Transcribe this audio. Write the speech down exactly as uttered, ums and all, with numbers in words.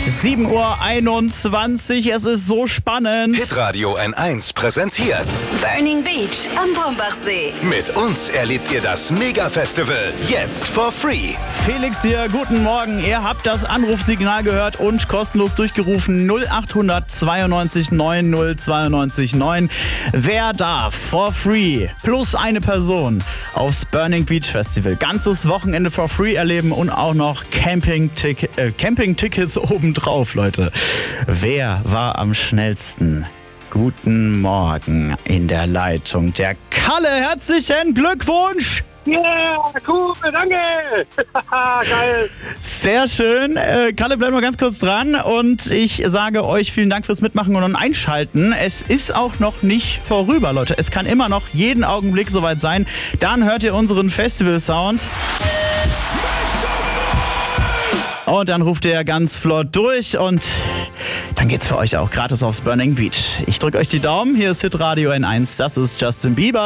sieben Uhr einundzwanzig, es ist so spannend. Hitradio N eins präsentiert Burning Beach am Brombachsee. Mit uns erlebt ihr das Mega-Festival jetzt for free. Felix hier, guten Morgen. Ihr habt das Anrufsignal gehört und kostenlos durchgerufen null acht hundert zweiundneunzig neun null zweiundneunzig neun. Wer darf for free plus eine Person aufs Burning Beach Festival ganzes Wochenende for free erleben und auch noch Camping-Tick- äh, Camping-Tickets obendrauf, Leute. Wer war am schnellsten? Guten Morgen in der Leitung. Der Kalle, herzlichen Glückwunsch! Ja, yeah, cool, danke. Geil. Sehr schön. Äh, Kalle, bleib mal ganz kurz dran und ich sage euch vielen Dank fürs Mitmachen und Einschalten. Es ist auch noch nicht vorüber, Leute. Es kann immer noch jeden Augenblick soweit sein. Dann hört ihr unseren Festival-Sound. Und dann ruft ihr ganz flott durch und dann geht's für euch auch gratis aufs Burning Beach. Ich drücke euch die Daumen. Hier ist Hitradio N eins. Das ist Justin Bieber.